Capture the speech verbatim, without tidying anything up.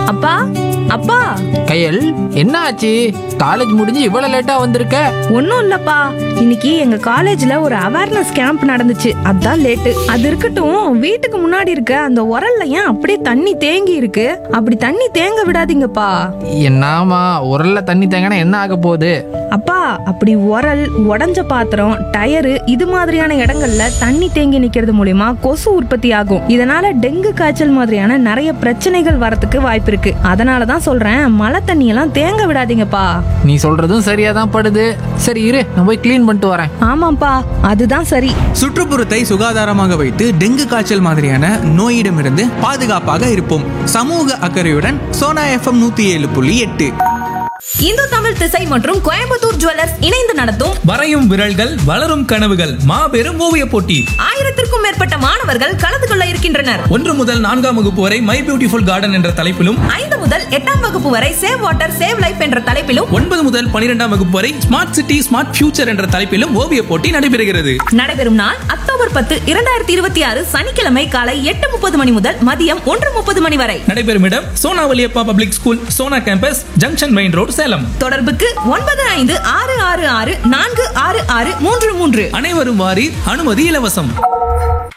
அப்பா அப்பா. கையல், என்ன ஆச்சு? காலேஜ் முடிஞ்சு இவ்வளவு லேட்டா வந்திருக்க? ஒன்னும் இல்லப்பா, இன்னைக்கு எங்க காலேஜ்ல ஒரு அவேர்னஸ் கேம்ப் நடந்துச்சு, அதான் லேட்டு. அது இருக்கட்டும், வீட்டுக்கு முன்னாடி இருக்க அந்த உரல்ல ஏன் அப்படியே தண்ணி தேங்கி இருக்கு? அப்படி தண்ணி தேங்க விடாதீங்கப்பா. என்னாமா, உரல்ல தண்ணி தேங்கினா என்ன ஆக போகுது? அப்பா, அப்படி உரல், உடஞ்ச பாத்திரம், டயரு இது மாதிரியான இடங்கள்ல தண்ணி தேங்கி நிக்கிறது மூலியமா கொசு உற்பத்தி ஆகும். இதனால டெங்கு காய்ச்சல் மாதிரியான நிறைய பிரச்சனைகள் வரதுக்கு வாய்ப்பு இருக்கு. அதனாலதான் சொல்றேன், மழை தண்ணி எல்லாம் தேங்க விடாதீங்கப்பா. நீ சொல்றதும் சரியா தான் படுது. சரி இரு, நான் போய் கிளீன் பண்ணிட்டு வரேன். ஆமாப்பா, அதுதான் சரி. சுற்றுப்புறத்தை சுகாதாரமாக வைத்து டெங்கு காய்ச்சல் மாதிரியான நோயிடமிருந்து பாதுகாப்பாக இருப்போம். சமூக அக்கறையுடன் சோனா எஃப்எம் நூத்தி ஏழு புள்ளி எட்டு. இந்து தமிழ் திசை மற்றும் கோயம்புத்தூர் ஜுவல்லர்ஸ் இணைந்து நடத்தும் வரையும் விரல்கள் வளரும் கனவுகள் மாபெரும் ஓவிய போட்டி. ஆயிரத்திற்கும் மேற்பட்ட மாணவர்கள் கலந்து கொள்ள இருக்கின்றனர். ஒன்று முதல் நான்காம் வகுப்பு வரை மை பியூட்டிஃபுல் கார்டன் என்ற தலைப்பிலும், ஐந்து முதல் எட்டாம் வகுப்பு வரை சேவ் வாட்டர் சேவ் லைஃப் என்ற தலைப்பிலும், ஒன்பது முதல் பனிரெண்டாம் வகுப்பு வரை ஸ்மார்ட் சிட்டி ஸ்மார்ட் ஃபியூச்சர் என்ற தலைப்பிலும் ஓவிய போட்டி நடைபெறுகிறது. நடைபெறும் நாள் அக்டோபர் பத்து இரண்டாயிரத்தி இருபத்தி ஆறு சனிக்கிழமை காலை எட்டு முப்பது மணி முதல் மதியம் ஒன்று முப்பது மணி வரை. நடைபெறும் இடம் Sona Valliappa public school, Sona campus, junction main road, Salem. தொடர்புக்கு ஒன்பது ஐந்து ஆறு ஆறு ஆறு நான்கு ஆறு ஆறு மூன்று மூன்று. அனைவரும் வாரி, அனுமதி இலவசம்.